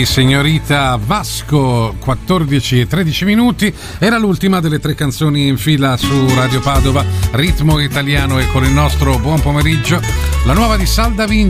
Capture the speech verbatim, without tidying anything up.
Signorita Vasco, quattordici e tredici minuti, era l'ultima delle tre canzoni in fila su Radio Padova, ritmo italiano, e con il nostro buon pomeriggio la nuova di Salda Vinci.